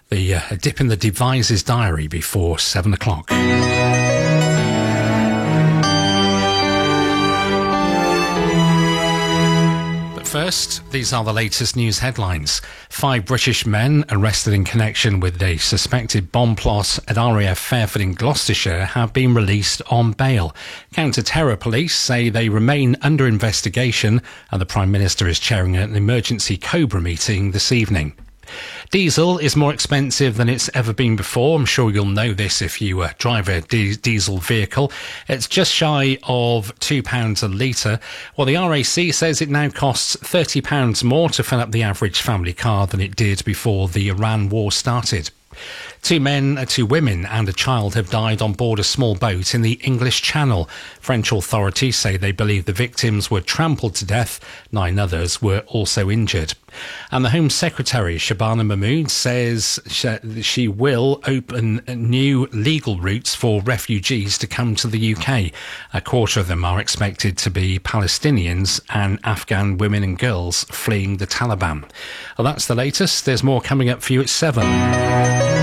A dip in the Devises diary before 7 o'clock. But first, these are the latest news headlines. 5 British men arrested in connection with a suspected bomb plot at RAF Fairford in Gloucestershire have been released on bail. Counter-terror police say they remain under investigation, and the Prime Minister is chairing an emergency COBRA meeting this evening. Diesel is more expensive than it's ever been before. I'm sure you'll know this if you drive a diesel vehicle. It's just shy of £2 a litre. Well, the RAC says it now costs £30 more to fill up the average family car than it did before the Iran war started. 2 men, 2 women and a child have died on board a small boat in the English Channel. French authorities say they believe the victims were trampled to death. 9 others were also injured. And the Home Secretary, Shabana Mahmood, says she will open new legal routes for refugees to come to the UK. A quarter of them are expected to be Palestinians and Afghan women and girls fleeing the Taliban. Well, that's the latest. There's more coming up for you at 7.